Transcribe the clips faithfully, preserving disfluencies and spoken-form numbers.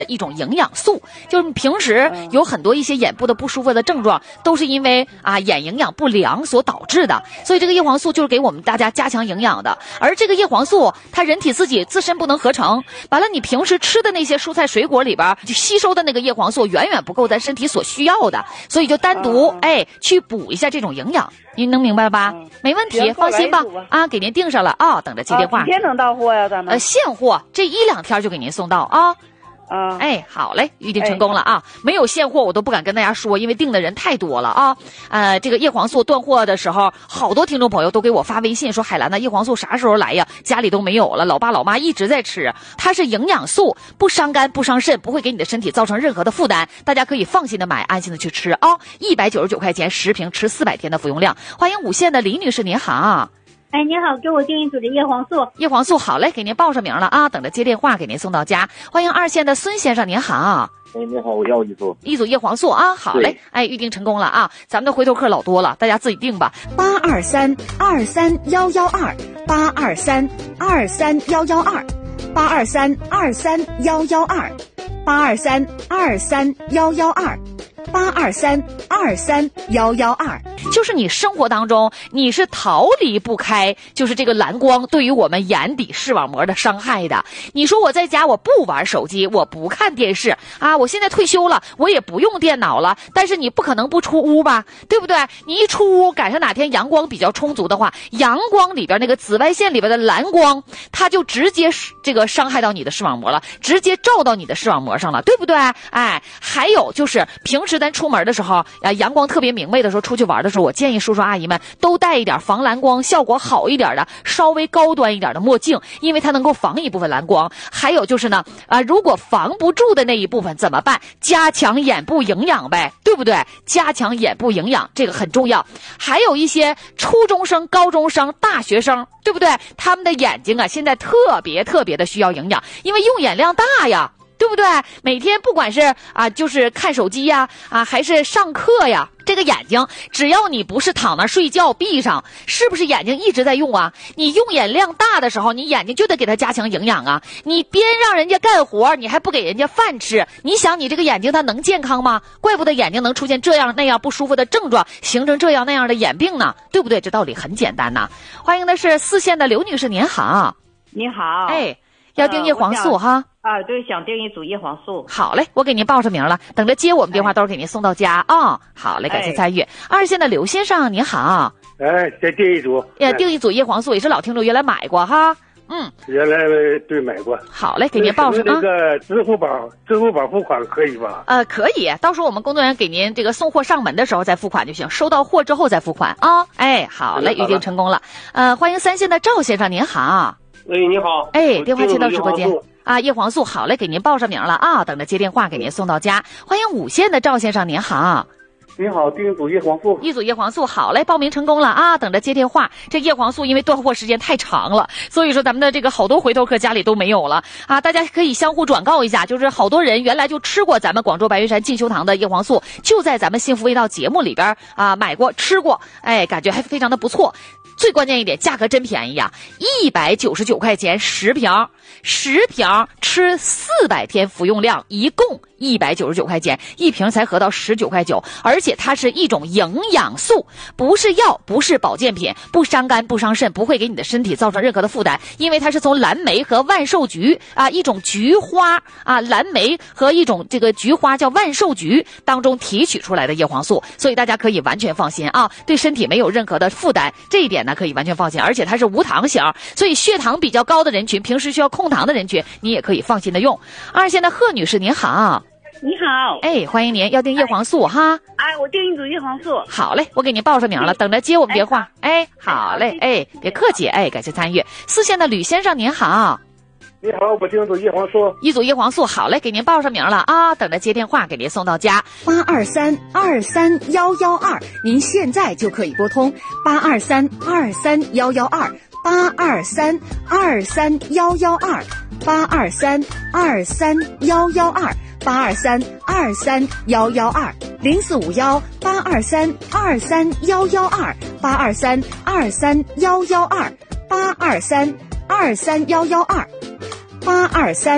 一种营养素，就是平时有很多一些眼部的不舒服的症状，都是因为啊眼营养不良所导致的。所以这个叶黄素就是给我们大家加强营养的。而这个叶黄素，它人体自己自身不能合成，完了你平时吃的那些蔬菜水果里边就吸收的那个叶黄素远远不够咱身体所需要的，所以就单独哎去补一下这种营养。您能明白吧？没问题，放心吧。啊，给您订上了啊，等着接电话。 几天能到货呀？咱们呃，现货，这一两天就给您送到啊。 啊， 哎，好嘞，预定成功了啊！哎、没有现货我都不敢跟大家说，因为订的人太多了啊。呃，这个叶黄素断货的时候，好多听众朋友都给我发微信说：“海兰呐，叶黄素啥时候来呀？家里都没有了，老爸老妈一直在吃，它是营养素，不伤肝不伤肾，不会给你的身体造成任何的负担，大家可以放心的买，安心的去吃啊！一百九十九块钱十瓶，吃四百天的服用量。欢迎五线的李女士，您好。 哎，你好，给我订一组的叶黄素。 叶黄素好嘞，给您报上名了啊，等着接电话给您送到家。欢迎二线的孙先生，您好。 哎，你好，我要一组一组叶黄素啊，好嘞，哎，预定成功了啊，咱们的回头客老多了，大家自己定吧。 八二三二三幺幺二，八二三二三幺幺二，八二三二三幺幺二，八二三二三幺幺二。八二三二三幺幺二， 就是你生活当中你是逃离不开，就是这个蓝光对于我们眼底视网膜的伤害的。你说我在家我不玩手机，我不看电视啊，我现在退休了，我也不用电脑了，但是你不可能不出屋吧，对不对？你一出屋，赶上哪天阳光比较充足的话，阳光里边那个紫外线里边的蓝光，它就直接这个伤害到你的视网膜了，直接照到你的视网膜上了，对不对？哎，还有就是平时咱出门的时候啊，阳光特别明媚的时候，出去玩的时候，我建议叔叔阿姨们都带一点防蓝光效果好一点的稍微高端一点的墨镜，因为它能够防一部分蓝光。还有就是呢啊，如果防不住的那一部分怎么办？加强眼部营养呗，对不对？加强眼部营养这个很重要。还有一些初中生、高中生、大学生，对不对？他们的眼睛啊现在特别特别的需要营养，因为用眼量大呀，对不对？每天不管是啊，就是看手机呀，啊，还是上课呀，这个眼睛，只要你不是躺那睡觉闭上，是不是眼睛一直在用啊？你用眼量大的时候，你眼睛就得给它加强营养啊。你边让人家干活，你还不给人家饭吃，你想你这个眼睛它能健康吗？怪不得眼睛能出现这样那样不舒服的症状，形成这样那样的眼病呢，对不对？这道理很简单呐。欢迎的是四线的刘女士，您好。 你好。 哎，要订叶黄素、呃、哈。 啊，对，想订一组叶黄素。 好嘞，我给您报上名了，等着接我们电话都是给您送到家啊、哦。好嘞，感谢参与。哎、二线的刘先生您好。 哎，再订一组。 呀，订一组叶黄素也是老听众，原来买过哈。嗯， 原来对买过。 好嘞，给您报上。 那个支付宝，支付宝付款可以吧？ 呃，可以，到时候我们工作人员给您这个送货上门的时候再付款就行，收到货之后再付款啊、哦。哎，好嘞，预定成功了。呃，欢迎三线的赵先生您好。 哎，你好。 哎，电话接到直播间。啊，叶黄素好嘞，给您报上名了啊，等着接电话给您送到家。欢迎五线的赵先生您好。 你好，订一组叶黄素。 一组叶黄素好嘞，报名成功了啊，等着接电话。这叶黄素因为断货时间太长了，所以说咱们的这个好多回头客家里都没有了啊，大家可以相互转告一下，就是好多人原来就吃过咱们广州白云山进修堂的叶黄素，就在咱们幸福味道节目里边啊买过吃过，哎，感觉还非常的不错。最关键一点，价格真便宜呀、啊，一百九十九块钱十瓶，十瓶吃四百天服用量，一共一百九十九块钱，一瓶才合到十九块九，而且它是一种营养素，不是药，不是保健品，不伤肝不伤肾，不会给你的身体造成任何的负担，因为它是从蓝莓和万寿菊啊一种菊花啊蓝莓和一种这个菊花叫万寿菊当中提取出来的叶黄素，所以大家可以完全放心啊，对身体没有任何的负担，这一点呢可以完全放心，而且它是无糖型，所以血糖比较高的人群，平时需要控糖的人群，你也可以放心的用。二线的贺女士您好。 你好， 哎，欢迎您，要订叶黄素、哎、哈。 哎，我订一组叶黄素。 好嘞，我给您报上名了，等着接我们电话。哎，好嘞，哎，别客气，哎，感谢参与。四线的吕先生您好。 你好，我订一组叶黄素。 一组叶黄素，好嘞，给您报上名了啊，等着接电话给您送到家。 八二三二三幺幺二，您现在就可以拨通八二三二三幺幺二，八二三二三幺幺二，八二三二三幺幺二。八二三二三幺幺二零四五幺八二三二三幺幺二八二三二三幺幺二八二三二三幺幺二八二三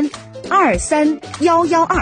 二三幺幺二。